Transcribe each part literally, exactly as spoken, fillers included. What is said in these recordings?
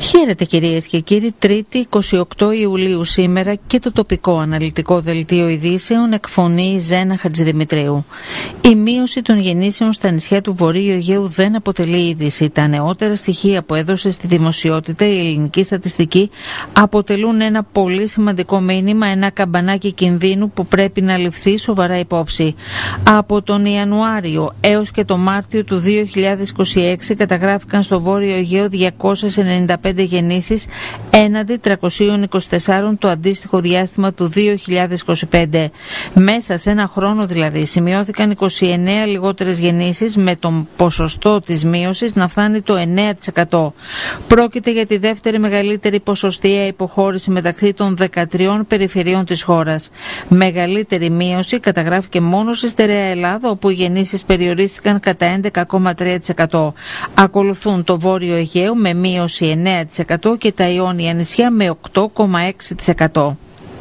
Χαίρετε κυρίες και κύριοι, Τρίτη εικοστή όγδοη Ιουλίου σήμερα και το τοπικό αναλυτικό δελτίο ειδήσεων εκφωνεί Ζένα Χατζηδημητρίου. Η μείωση των γεννήσεων στα νησιά του Βορείου Αιγαίου δεν αποτελεί είδηση. Τα νεότερα στοιχεία που έδωσε στη δημοσιότητα η ελληνική στατιστική αποτελούν ένα πολύ σημαντικό μήνυμα, ένα καμπανάκι κινδύνου που πρέπει να ληφθεί σοβαρά υπόψη. Από τον Ιανουάριο έως και τον Μάρτιο του δύο χιλιάδες είκοσι έξι καταγράφηκαν στο Βόρειο Αιγαίο διακόσιες ενενήντα πέντε γεννήσεις έναντι τριακόσιες είκοσι τέσσερα το αντίστοιχο διάστημα του δύο χιλιάδες είκοσι πέντε. Μέσα σε ένα χρόνο δηλαδή σημειώθηκαν είκοσι εννέα λιγότερες γεννήσεις, με τον ποσοστό της μείωσης να φτάνει το εννέα τοις εκατό. Πρόκειται για τη δεύτερη μεγαλύτερη ποσοστιαία υποχώρηση μεταξύ των δεκατριών περιφερειών της χώρας. Μεγαλύτερη μείωση καταγράφηκε μόνο στη Στερεά Ελλάδα, όπου οι γεννήσεις περιορίστηκαν κατά έντεκα κόμμα τρία τοις εκατό. Ακολουθούν το Βόρειο Αιγαίο με μείωση εννέα τοις εκατό και τα Ιόνια νησιά με οκτώ κόμμα έξι τοις εκατό.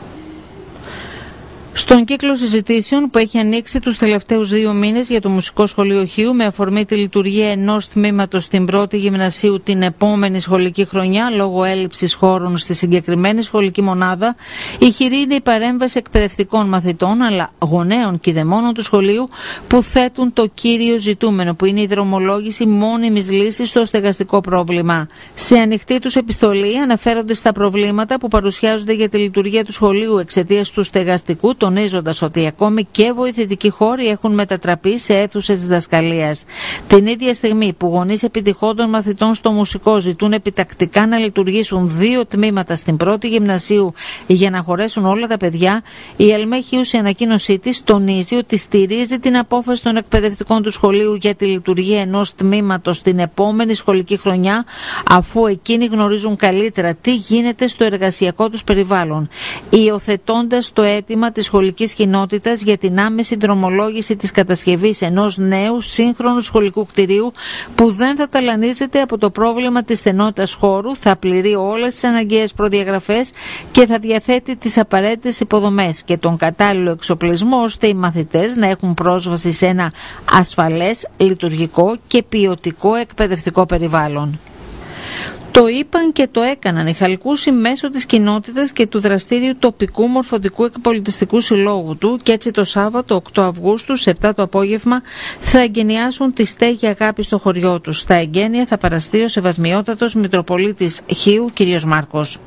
Στον κύκλο συζητήσεων που έχει ανοίξει τους τελευταίους δύο μήνες για το Μουσικό Σχολείο Χίου με αφορμή τη λειτουργία ενός τμήματος στην πρώτη γυμνασίου την επόμενη σχολική χρονιά λόγω έλλειψης χώρων στη συγκεκριμένη σχολική μονάδα, η χειρή είναι η παρέμβαση εκπαιδευτικών μαθητών αλλά γονέων και δαιμόνων του σχολείου που θέτουν το κύριο ζητούμενο, που είναι η δρομολόγηση μόνιμης λύσης στο στεγαστικό πρόβλημα. Σε ανοιχτή τους επιστολή αναφέρονται στα προβλήματα που παρουσιάζονται για τη λειτουργία του σχολείου εξαιτίας του στεγαστικού, τονίζοντας ότι ακόμη και βοηθητικοί χώροι έχουν μετατραπεί σε αίθουσες διδασκαλίας. Την ίδια στιγμή που γονείς επιτυχόντων μαθητών στο μουσικό ζητούν επιτακτικά να λειτουργήσουν δύο τμήματα στην πρώτη γυμνασίου για να χωρέσουν όλα τα παιδιά, η ΕΛΜΕ Χίου σε ανακοίνωσή της τονίζει ότι στηρίζει την απόφαση των εκπαιδευτικών του σχολείου για τη λειτουργία ενός τμήματος την επόμενη σχολική χρονιά, αφού εκείνοι γνωρίζουν καλύτερα τι γίνεται στο εργασιακό τους περιβάλλον, υιοθετώντας το αίτημα της σχολικής κοινότητας για την άμεση δρομολόγηση της κατασκευής ενός νέου σύγχρονου σχολικού κτηρίου που δεν θα ταλανίζεται από το πρόβλημα της στενότητας χώρου, θα πληρεί όλες τις αναγκαίες προδιαγραφές και θα διαθέτει τις απαραίτητες υποδομές και τον κατάλληλο εξοπλισμό ώστε οι μαθητές να έχουν πρόσβαση σε ένα ασφαλές, λειτουργικό και ποιοτικό εκπαιδευτικό περιβάλλον. Το είπαν και το έκαναν οι Χαλκούσοι μέσω της κοινότητας και του δραστήριου τοπικού μορφωτικού και πολιτιστικού συλλόγου του, και έτσι το Σάββατο οκτώ Αυγούστου σε επτά το απόγευμα θα εγκαινιάσουν τη στέγη αγάπη στο χωριό τους. Στα εγγένεια θα παραστεί ο Σεβασμιότατος Μητροπολίτης Χίου κ. Μάρκος.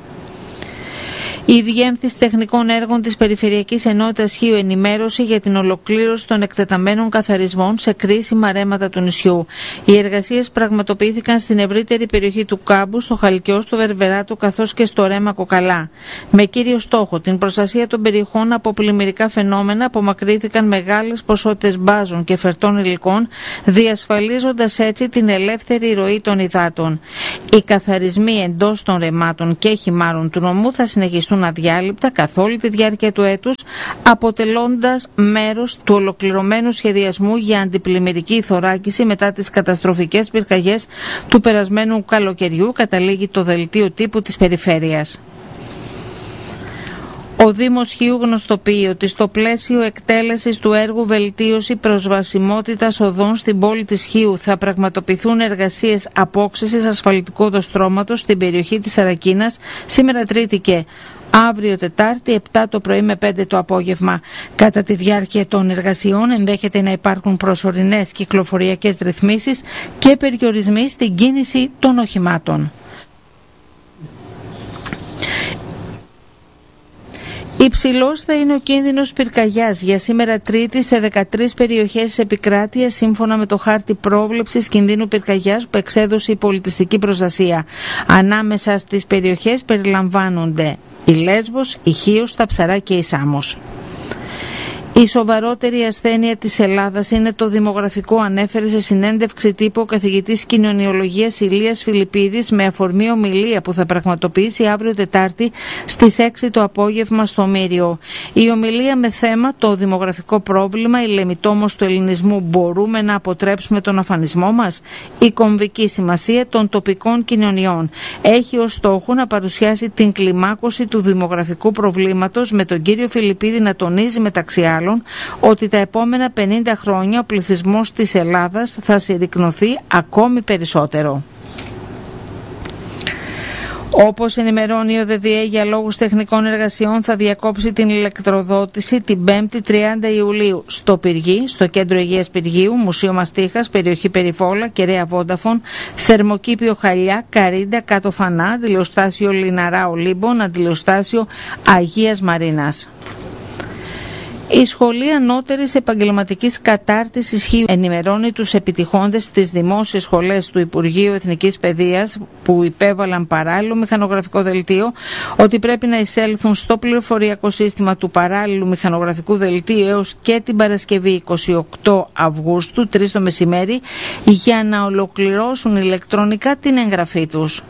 Η Διεύθυνση Τεχνικών Έργων της Περιφερειακής Ενότητας Χίου ενημέρωσε για την ολοκλήρωση των εκτεταμένων καθαρισμών σε κρίσιμα ρέματα του νησιού. Οι εργασίες πραγματοποιήθηκαν στην ευρύτερη περιοχή του Κάμπου, στο Χαλκιό, στο Βερβεράτο καθώς και στο ρέμα Κοκαλά. Με κύριο στόχο την προστασία των περιοχών από πλημμυρικά φαινόμενα, απομακρύνθηκαν μεγάλες ποσότητες μπάζων και φερτών υλικών, διασφαλίζοντας έτσι την ελεύθερη ροή των υδάτων. Οι καθαρισμοί εντός των ρεμάτων και χυμάρων του νομού θα συνεχιστούν αδιάλειπτα καθ' όλη τη διάρκεια του έτους, αποτελώντας μέρος του ολοκληρωμένου σχεδιασμού για αντιπλημμυρική θωράκιση μετά τις καταστροφικές πυρκαγιές του περασμένου καλοκαιριού, καταλήγει το δελτίο τύπου της περιφέρειας. Ο Δήμος Χίου γνωστοποιεί ότι στο πλαίσιο εκτέλεσης του έργου βελτίωση προσβασιμότητας οδών στην πόλη της Χίου θα πραγματοποιηθούν εργασίες απόξυσης ασφαλτικού οδοστρώματος στην περιοχή της Αρακίνας σήμερα Τρίτη και αύριο Τετάρτη επτά το πρωί με πέντε το απόγευμα. Κατά τη διάρκεια των εργασιών ενδέχεται να υπάρχουν προσωρινές κυκλοφοριακές ρυθμίσεις και περιορισμοί στην κίνηση των οχημάτων. Υψηλός θα είναι ο κίνδυνος πυρκαγιάς για σήμερα Τρίτη σε δεκατρείς περιοχές της επικράτειας, σύμφωνα με το χάρτη πρόβλεψης κινδύνου πυρκαγιάς που εξέδωσε η πολιτιστική προστασία. Ανάμεσα στις περιοχές περιλαμβάνονται η Λέσβος, η Χίος, τα Ψαρά και η Σάμος. Η σοβαρότερη ασθένεια της Ελλάδας είναι το δημογραφικό, ανέφερε σε συνέντευξη τύπου ο καθηγητής κοινωνιολογίας Ηλίας Φιλιππίδης με αφορμή ομιλία που θα πραγματοποιήσει αύριο Τετάρτη στις έξι το απόγευμα στο Μύριο. Η ομιλία με θέμα το δημογραφικό πρόβλημα, η λεμιτόμος του ελληνισμού, μπορούμε να αποτρέψουμε τον αφανισμό μας, η κομβική σημασία των τοπικών κοινωνιών, έχει ως στόχο να παρουσιάσει την κλιμάκωση του δημογραφικού προβλήματος, με τον κύριο Φιλιππίδη να τονίζει μεταξύ άλλων ότι τα επόμενα πενήντα χρόνια ο πληθυσμός της Ελλάδας θα συρρικνωθεί ακόμη περισσότερο. Όπως ενημερώνει ο ΔΔΕ, για λόγους τεχνικών εργασιών θα διακόψει την ηλεκτροδότηση την πέμπτη τριάντα Ιουλίου στο Πυργή, στο Κέντρο Υγείας Πυργίου, Μουσείο Μαστίχας, περιοχή Περιβόλα, Κεραία Βόνταφον, Θερμοκήπιο Χαλιά, Καρίντα, Κάτω Φανά, αντιλιοστάσιο Λιναρά Ολύμπων, αντιλιοστάσιο Αγίας Μαρίνας. Η Σχολή Ανώτερης Επαγγελματικής Κατάρτισης Χίου ενημερώνει τους επιτυχώντες στις δημόσιες σχολές του Υπουργείου Εθνικής Παιδείας που υπέβαλαν παράλληλο μηχανογραφικό δελτίο ότι πρέπει να εισέλθουν στο πληροφοριακό σύστημα του παράλληλου μηχανογραφικού δελτίου έως και την Παρασκευή εικοστή ογδόη Αυγούστου, τρεις το μεσημέρι, για να ολοκληρώσουν ηλεκτρονικά την εγγραφή τους.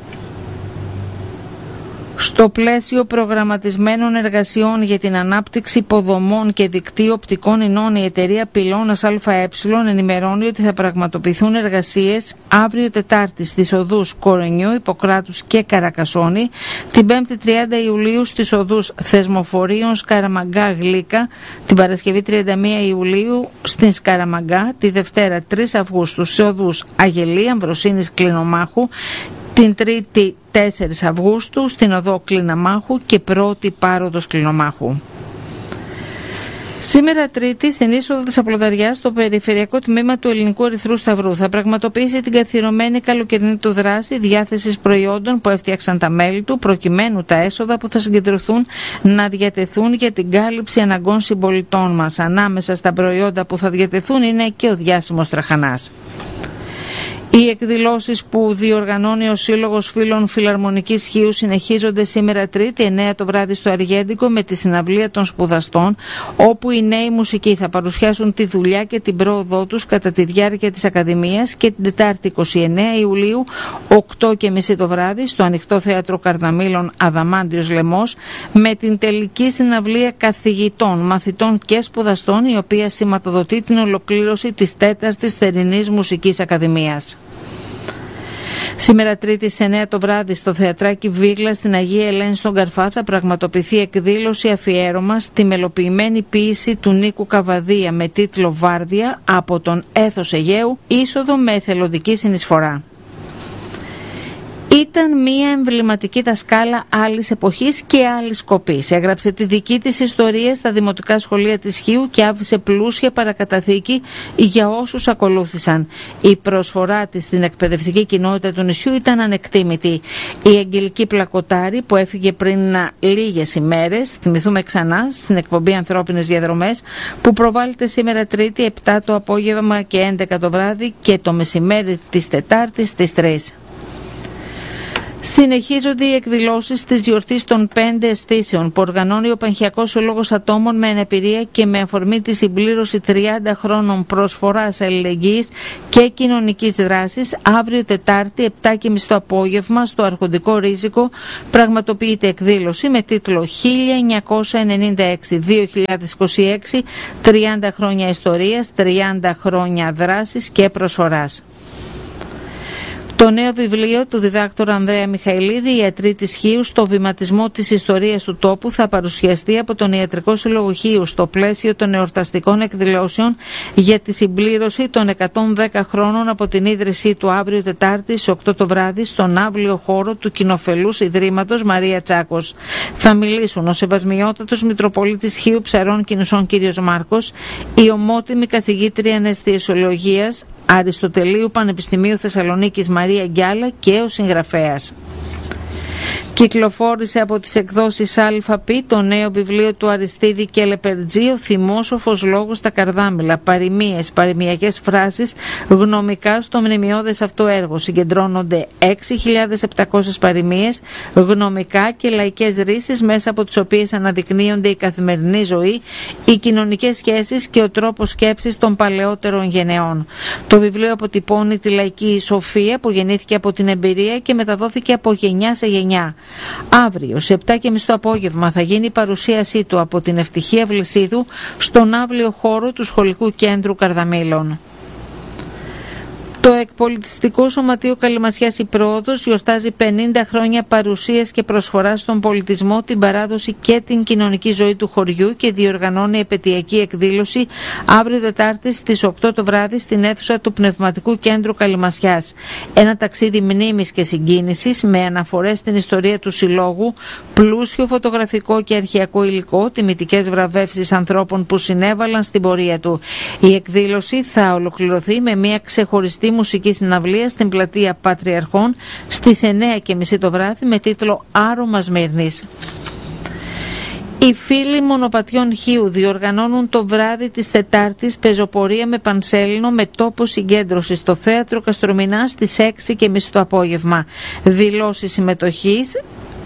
Στο πλαίσιο προγραμματισμένων εργασιών για την ανάπτυξη υποδομών και δικτύου οπτικών ινών, η εταιρεία Πυλώνας ΑΕ ενημερώνει ότι θα πραγματοποιηθούν εργασίες αύριο Τετάρτη στις οδούς Κορονιού, Ιπποκράτους και Καρακασόνη, την πέμπτη τριάντα Ιουλίου στις οδούς Θεσμοφορίων, Σκαραμαγκά, Γλύκα, την Παρασκευή τριάντα μία Ιουλίου στην Σκαραμαγκά, τη Δευτέρα τρεις Αυγούστου στις οδούς Αγελία, Αμβροσίνης, Κλινομάχου, την Τρίτη τέσσερις Αυγούστου στην οδό Κλινομάχου και πρώτη πάροδος Κλινομάχου. Σήμερα Τρίτη, στην είσοδο της Απλοδαριάς, στο περιφερειακό τμήμα του Ελληνικού Ερυθρού Σταυρού θα πραγματοποιήσει την καθιερωμένη καλοκαιρινή του δράση διάθεσης προϊόντων που έφτιαξαν τα μέλη του, προκειμένου τα έσοδα που θα συγκεντρωθούν να διατεθούν για την κάλυψη αναγκών συμπολιτών μας. Ανάμεσα στα προϊόντα που θα διατεθούν είναι και ο διάσημος τραχανάς. Οι εκδηλώσεις που διοργανώνει ο Σύλλογος Φίλων Φιλαρμονικής Χίου συνεχίζονται σήμερα Τρίτη εννέα το βράδυ στο Αργέντικο με τη συναυλία των σπουδαστών, όπου οι νέοι μουσικοί θα παρουσιάσουν τη δουλειά και την πρόοδό τους κατά τη διάρκεια της Ακαδημίας, και την Τετάρτη εικοστή ενάτη Ιουλίου οκτώ και μισή το βράδυ στο Ανοιχτό Θέατρο Καρδαμήλων Αδαμάντιος Λεμός με την τελική συναυλία καθηγητών, μαθητών και σπουδαστών, η οποία σηματοδοτεί την ολοκλήρωση της τέταρτης θερινής μουσικής ακαδημίας. Σήμερα Τρίτη στις εννέα το βράδυ στο Θεατράκι Βίγλα στην Αγία Ελένη στον Καρφά θα πραγματοποιηθεί εκδήλωση αφιέρωμα στη μελοποιημένη ποίηση του Νίκου Καβαδία με τίτλο «Βάρδια» από τον Έθος Αιγαίου, είσοδο με εθελοντική συνεισφορά. Ήταν μια εμβληματική δασκάλα άλλης εποχής και άλλης σκοπής. Έγραψε τη δική της ιστορία στα δημοτικά σχολεία της Χίου και άφησε πλούσια παρακαταθήκη για όσους ακολούθησαν. Η προσφορά της στην εκπαιδευτική κοινότητα του νησιού ήταν ανεκτήμητη. Η Αγγελική Πλακοτάρη, που έφυγε πριν λίγες ημέρες, θυμηθούμε ξανά στην εκπομπή Ανθρώπινες Διαδρομές, που προβάλλεται σήμερα Τρίτη επτά το απόγευμα και έντεκα το βράδυ και το μεσημέρι της Τετάρτης στις τρεις. Συνεχίζονται οι εκδηλώσεις της γιορτής των πέντε αισθήσεων που οργανώνει ο Πανχιακός Σύλλογος Ατόμων με Αναπηρία και με αφορμή τη συμπλήρωση τριάντα χρόνων προσφοράς αλληλεγγύης και κοινωνικής δράσης. Αύριο Τετάρτη επτά και μισή το απόγευμα στο Αρχοντικό Ρίζικο πραγματοποιείται εκδήλωση με τίτλο χίλια εννιακόσια ενενήντα έξι με δύο χιλιάδες είκοσι έξι, τριάντα χρόνια ιστορίας, τριάντα χρόνια δράσης και προσφοράς. Το νέο βιβλίο του διδάκτορα Ανδρέα Μιχαηλίδη, «Οι Ιατροί της Χίου στο βηματισμό της ιστορίας του τόπου», θα παρουσιαστεί από τον Ιατρικό Σύλλογο Χίου στο πλαίσιο των εορταστικών εκδηλώσεων για τη συμπλήρωση των εκατόν δέκα χρόνων από την ίδρυσή του αύριο Τετάρτη στις οκτώ το βράδυ στον αύλιο χώρο του Κοινοφελούς Ιδρύματος Μαρία Τσάκος. Θα μιλήσουν ο Σεβασμιότατος Μητροπολίτης Χίου Ψαρών Κινουσών κ. Μάρκος, η ομότιμη καθηγήτρια αναισθησιολογίας Αριστοτελείου Πανεπιστημίου Θεσσαλονίκης Μαρία Γκιάλα και ο συγγραφέας. Κυκλοφόρησε από τις εκδόσεις ΑΠ το νέο βιβλίο του Αριστίδη και Λεπερτζή, «Ο θυμόσοφος λόγος στα καρδάμιλα», παροιμίες, παροιμιακές φράσεις, γνωμικά στο μνημειώδες αυτό έργο. Συγκεντρώνονται έξι χιλιάδες επτακόσιες παροιμίες, γνωμικά και λαϊκές ρίσεις, μέσα από τις οποίες αναδεικνύονται η καθημερινή ζωή, οι κοινωνικές σχέσεις και ο τρόπος σκέψης των παλαιότερων γενεών. Το βιβλίο αποτυπώνει τη λαϊκή σοφία που γεννήθηκε από την εμπειρία και μεταδόθηκε από γενιά σε γενιά. Αύριο, σε επτά και μισή το απόγευμα, θα γίνει η παρουσίασή του από την Ευτυχία Βλησίδου στον αύλιο χώρο του Σχολικού Κέντρου Καρδαμήλων. Το Εκπολιτιστικό Σωματείο Καλυμασιάς η Πρόοδος γιορτάζει πενήντα χρόνια παρουσίας και προσφοράς στον πολιτισμό, την παράδοση και την κοινωνική ζωή του χωριού και διοργανώνει επετειακή εκδήλωση αύριο Τετάρτη στις οκτώ το βράδυ στην αίθουσα του Πνευματικού Κέντρου Καλυμασιάς. Ένα ταξίδι μνήμης και συγκίνησης με αναφορές στην ιστορία του Συλλόγου, πλούσιο φωτογραφικό και αρχαιακό υλικό, τιμητικές βραβεύσεις ανθρώπων που συνέβαλαν στην πορεία του. Η εκδήλωση θα ολοκληρωθεί με μια ξεχωριστή μουσική συναυλία στην πλατεία Πατριαρχών στις εννέα και μισή το βράδυ με τίτλο «Άρωμα Σμύρνης». Οι φίλοι Μονοπατιών Χίου διοργανώνουν το βράδυ της Τετάρτης πεζοπορία με πανσέλινο με τόπο συγκέντρωση στο Θέατρο Καστρομηνά στις έξι και μισή το απόγευμα. Δηλώσεις συμμετοχής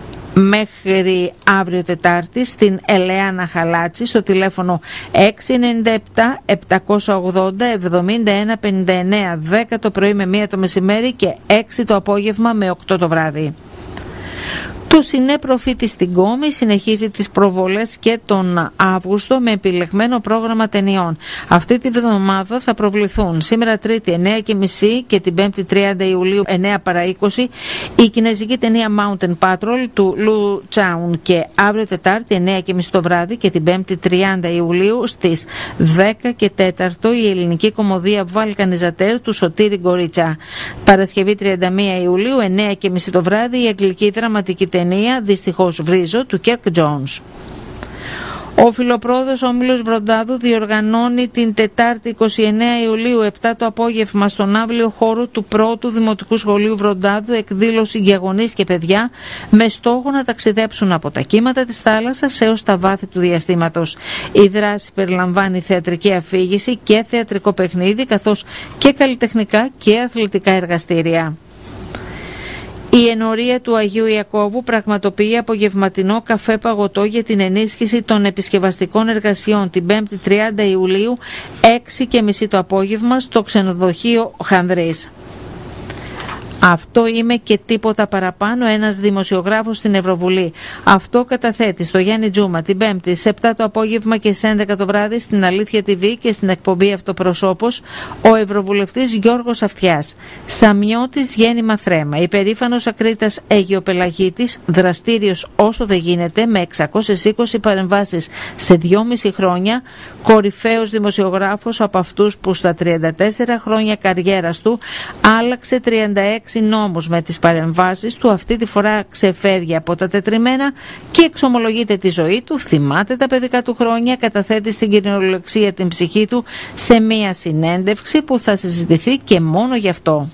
μέχρι αύριο Τετάρτη στην Ελεάνα Χαλάτση στο τηλέφωνο έξι εννιά επτά επτακόσια ογδόντα εβδομήντα ένα πενήντα εννέα δέκα το πρωί με μία το μεσημέρι και έξι το απόγευμα με οκτώ το βράδυ. Το Σινέ Προφήτη στην Κόμη συνεχίζει τις προβολές και τον Αύγουστο με επιλεγμένο πρόγραμμα ταινιών. Αυτή τη βδομάδα θα προβληθούν σήμερα Τρίτη εννέα και μισή και την Πέμπτη τριάντα Ιουλίου εννέα παρά είκοσι η κινέζικη ταινία Mountain Patrol του Λου Τσάουν και αύριο Τετάρτη εννέα και μισή το βράδυ και την Πέμπτη τριάντα Ιουλίου στις δέκα και τέσσερα η ελληνική κομμωδία Βαλκανιζατέρ του Σωτήρη Γκορίτσα. Παρασκευή τριάντα μία Ιουλίου εννέα και μισή το βράδυ η αγγλική δραματική ταινία «Δυστυχώς βρίζω» του Κέρκ Τζόνς. Ο Φιλοπρόδος Όμιλος Βροντάδου διοργανώνει την Τετάρτη είκοσι εννέα Ιουλίου επτά το απόγευμα στον αύλιο χώρο του πρώτου Δημοτικού Σχολείου Βροντάδου εκδήλωση για γονείς και παιδιά με στόχο να ταξιδέψουν από τα κύματα της θάλασσας έως τα βάθη του διαστήματος. Η δράση περιλαμβάνει θεατρική αφήγηση και θεατρικό παιχνίδι καθώς και καλλιτεχνικά και αθλητικά εργαστήρια. Η ενορία του Αγίου Ιακώβου πραγματοποιεί απογευματινό καφέ παγωτό για την ενίσχυση των επισκευαστικών εργασιών την Πέμπτη τριάντα Ιουλίου έξι και μισή το απόγευμα στο ξενοδοχείο Χανδρής. Αυτό είμαι και τίποτα παραπάνω, ένας δημοσιογράφος στην Ευρωβουλή. Αυτό καταθέτει στο Γιάννη Τζούμα την Πέμπτη σε επτά το απόγευμα και σε έντεκα το βράδυ στην Αλήθεια τι βι και στην εκπομπή Αυτοπροσώπος ο Ευρωβουλευτής Γιώργος Αυτιάς. Σαμιώτης γέννημα θρέμα, υπερήφανος ακρίτας Αιγιοπελαγίτης, δραστήριος όσο δεν γίνεται με εξακόσιες είκοσι παρεμβάσεις σε δυόμιση χρόνια, κορυφαίος δημοσιογράφος από αυτούς που στα τριάντα τέσσερα χρόνια καριέρας του άλλαξε τριάντα έξι νόμους με τις παρεμβάσεις του, αυτή τη φορά ξεφεύγει από τα τετριμμένα και εξομολογείται τη ζωή του, θυμάται τα παιδικά του χρόνια, καταθέτει στην κυριολεξία την ψυχή του σε μία συνέντευξη που θα συζητηθεί και μόνο γι' αυτό.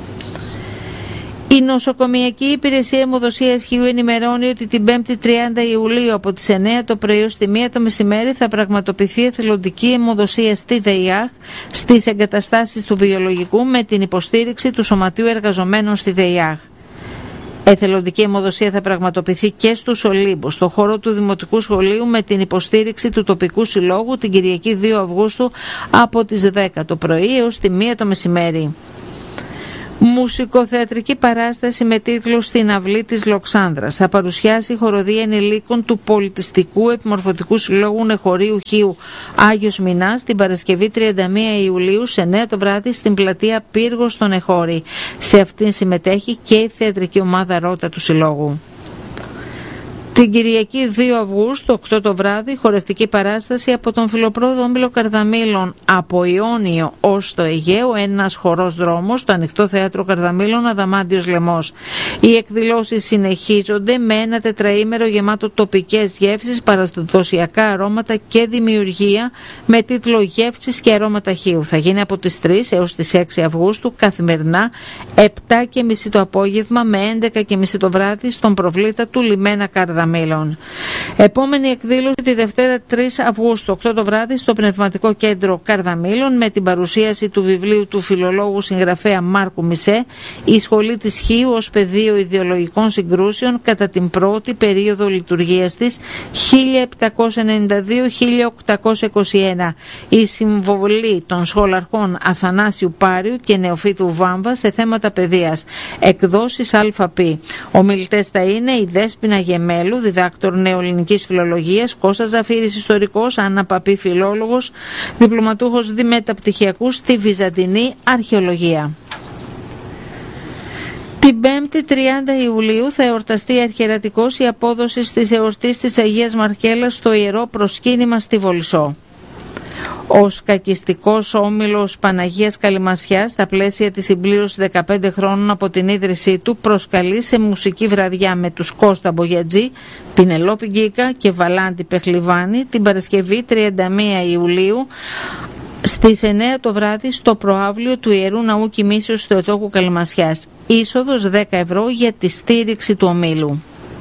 Η Νοσοκομιακή Υπηρεσία Αιμοδοσίας Χίου ενημερώνει ότι την Πέμπτη τριάντα Ιουλίου από τις εννέα το πρωί ως τη μία το μεσημέρι θα πραγματοποιηθεί εθελοντική αιμοδοσία στη ΔΕΙΑΧ στις εγκαταστάσεις του βιολογικού με την υποστήριξη του Σωματείου Εργαζομένων στη ΔΕΙΑΧ. Εθελοντική αιμοδοσία θα πραγματοποιηθεί και στους Ολύμπους, στο χώρο του Δημοτικού Σχολείου με την υποστήριξη του τοπικού συλλόγου την Κυριακή δύο Αυγούστου από τις δέκα το πρωί έως τη μία το μεσημέρι. Μουσικοθεατρική παράσταση με τίτλο «Στην αυλή της Λοξάνδρας» θα παρουσιάσει η χοροδία ενηλίκων του Πολιτιστικού Επιμορφωτικού Συλλόγου Νεχωρίου Χίου Άγιος Μινάς την Παρασκευή τριάντα μία Ιουλίου σε εννέα το βράδυ στην πλατεία Πύργος στον Νεχώρη. Σε αυτήν συμμετέχει και η θεατρική ομάδα Ρότα του Συλλόγου. Την Κυριακή δύο Αυγούστου, οκτώ το βράδυ, χορευτική παράσταση από τον Φιλοπρόδο Όμιλο Καρδαμήλων από Ιόνιο ως το Αιγαίο, ένας χορός δρόμος, το Ανοιχτό Θέατρο Καρδαμήλων, Αδαμάντιος Λεμός. Οι εκδηλώσεις συνεχίζονται με ένα τετραήμερο γεμάτο τοπικές γεύσεις, παραδοσιακά αρώματα και δημιουργία με τίτλο «Γεύσεις και αρώματα Χίου». Θα γίνει από τις τρεις έως τις έξι Αυγούστου καθημερινά, επτά και μισή το απόγευμα με έντεκα και μισή το βράδυ στον προβλήτα του Λιμένα Καρδαμήλων. Επόμενη εκδήλωση τη Δευτέρα τρεις Αυγούστου, οκτώ το βράδυ, στο Πνευματικό Κέντρο Καρδαμήλων με την παρουσίαση του βιβλίου του φιλολόγου συγγραφέα Μάρκου Μισέ «Η Σχολή της Χίου ως πεδίο ιδεολογικών συγκρούσεων κατά την πρώτη περίοδο λειτουργίας της χίλια επτακόσια ενενήντα δύο με χίλια οκτακόσια είκοσι ένα». Η συμβολή των σχολαρχών Αθανάσιου Πάριου και Νεοφύτου Βάμβα σε θέματα παιδείας. Εκδόσεις ΑΠ. Ομιλητές θα είναι η Δέσποινα Γεμέλου, διδάκτορ νεοελληνικής φιλολογίας, Κώστας Ζαφύρης, ιστορικός, Άννα Παπή, φιλόλογος, διπλωματούχος διμεταπτυχιακού στη Βυζαντινή Αρχαιολογία. Την Πέμπτη τριάντα Ιουλίου θα εορταστεί αρχιερατικός η απόδοση της εορτής της Αγίας Μαρκέλας στο Ιερό Προσκύνημα στη Βολισσό. Ο σκακιστικός όμιλος Παναγίας Καλυμασιάς, στα πλαίσια της συμπλήρωσης δεκαπέντε χρόνων από την ίδρυσή του, προσκαλεί σε μουσική βραδιά με τους Κώστα Μπογιατζή, Πινελόπη Γκίκα και Βαλάντη Πεχλιβάνη την Παρασκευή τριάντα μία Ιουλίου στις εννέα το βράδυ στο προαύλιο του Ιερού Ναού Κοιμήσεως του Θεοτόκου Καλυμασιάς. Είσοδος δέκα ευρώ για τη στήριξη του ομίλου.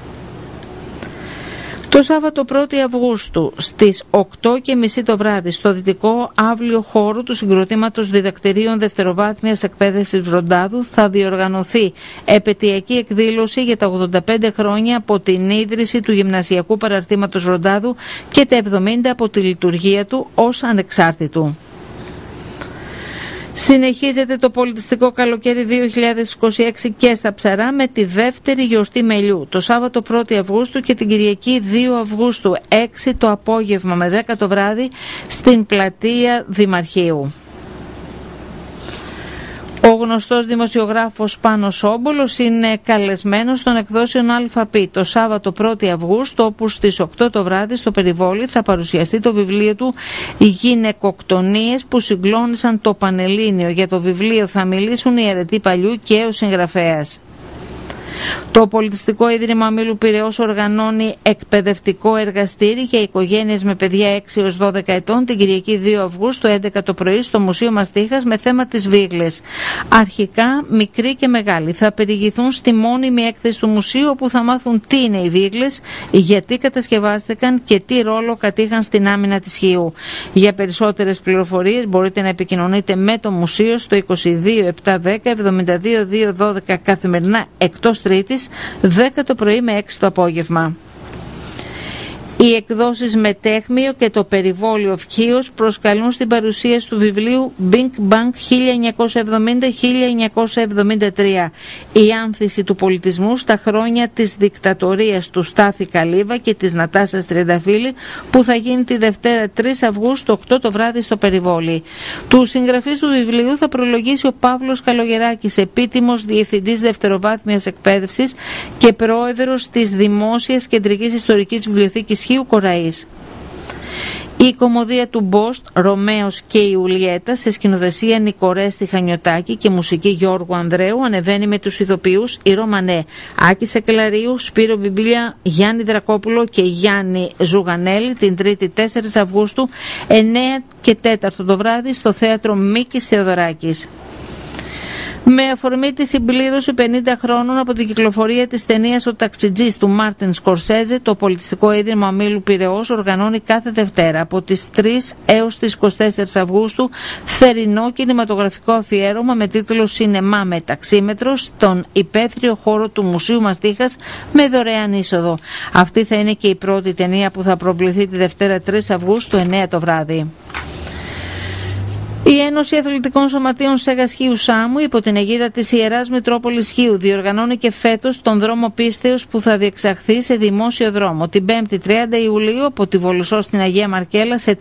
Το Σάββατο πρώτη Αυγούστου στις οκτώ και μισή το βράδυ στο δυτικό αύλιο χώρο του Συγκροτήματος Διδακτηρίων Δευτεροβάθμιας Εκπαίδευσης Βροντάδου θα διοργανωθεί επετειακή εκδήλωση για τα ογδόντα πέντε χρόνια από την ίδρυση του Γυμνασιακού Παραρτήματος Βροντάδου και τα εβδομήντα από τη λειτουργία του ως ανεξάρτητου. Συνεχίζεται το πολιτιστικό καλοκαίρι δύο χιλιάδες είκοσι έξι και στα Ψαρά με τη δεύτερη γιορτή μελιού το Σάββατο πρώτη Αυγούστου και την Κυριακή δύο Αυγούστου έξι το απόγευμα με δέκα το βράδυ στην πλατεία Δημαρχείου. Ο γνωστός δημοσιογράφος Πάνος Όμπολος είναι καλεσμένος των εκδόσεων ΑΠ το Σάββατο πρώτη Αυγούστου, όπου στις οκτώ το βράδυ στο Περιβόλι θα παρουσιαστεί το βιβλίο του «Οι γυναικοκτονίες που συγκλώνησαν το Πανελλήνιο». Για το βιβλίο θα μιλήσουν οι αιρετοί παλιού και ο συγγραφέας. Το Πολιτιστικό Ίδρυμα Ομίλου Πειραιώς οργανώνει εκπαιδευτικό εργαστήρι για οικογένειες με παιδιά έξι έως δώδεκα ετών την Κυριακή δύο Αυγούστου έντεκα το πρωί στο Μουσείο Μαστίχας με θέμα τις βίγλες. Αρχικά μικροί και μεγάλοι θα περιηγηθούν στη μόνιμη έκθεση του μουσείου, όπου θα μάθουν τι είναι οι βίγλες, γιατί κατασκευάστηκαν και τι ρόλο κατήχαν στην άμυνα της Χιού. Για περισσότερες πληροφορίες μπορείτε να επικοινωνείτε με το μουσείο στο είκοσι δύο επτακόσια δέκα εβδομήντα δύο διακόσια δώδεκα καθημερινά εκτός Τρίτης, δέκα το πρωί με έξι το απόγευμα. Οι εκδόσεις Μετέχμιο και το Περιβόλιο Φκίος προσκαλούν στην παρουσίαση του βιβλίου Big Bang χίλια εννιακόσια εβδομήντα με χίλια εννιακόσια εβδομήντα τρία, η άνθηση του πολιτισμού στα χρόνια της δικτατορίας του Στάθη Καλίβα και της Νατάσας Τριανταφύλλη, που θα γίνει τη Δευτέρα τρεις Αυγούστου οκτώ το βράδυ στο Περιβόλι. Του συγγραφείς του βιβλίου θα προλογίσει ο Παύλος Καλογεράκης, επίτιμος διευθυντής δευτεροβάθμιας εκπαίδευσης και πρόεδρος της Δημόσιας Κεντρικής Ιστορικής Βιβλιοθήκης Χίου Κοραής. Η κωμωδία του Μπόστ, Ρωμαίος και η Ιουλιέτα, σε σκηνοθεσία Νικορέστη Χανιωτάκη και μουσική Γιώργου Ανδρέου, ανεβαίνει με τους ηθοποιούς η Ρωμανέ, Άκη Σακελαρίου, Σπύρο Μπιμπίλια, Γιάννη Δρακόπουλο και Γιάννη Ζουγανέλη την Τρίτη τέσσερις Αυγούστου εννέα και τέσσερα το βράδυ στο θέατρο Μίκης Θεοδωράκης. Με αφορμή τη συμπλήρωση πενήντα χρόνων από την κυκλοφορία της ταινίας «Ο Ταξιτζής» του Μάρτιν Σκορσέζε, το Πολιτιστικό Ίδρυμα Ομίλου Πειραιώς οργανώνει κάθε Δευτέρα από τις τρεις έως τις είκοσι τέσσερις Αυγούστου θερινό κινηματογραφικό αφιέρωμα με τίτλο «Σινεμά με ταξίμετρο» στον υπαίθριο χώρο του Μουσείου Μαστίχας με δωρεάν είσοδο. Αυτή θα είναι και η πρώτη ταινία που θα προβληθεί τη Δευτέρα τρεις Αυγούστου εννέα το βράδυ. Η Ένωση Αθλητικών Σωματείων Σέγας Χίου Σάμου, υπό την αιγίδα της Ιεράς Μητρόπολης Χίου, διοργανώνει και φέτος τον δρόμο πίστεως που θα διεξαχθεί σε δημόσιο δρόμο την Πέμπτη τριάντα Ιουλίου από τη Βολισσό στην Αγία Μαρκέλα σε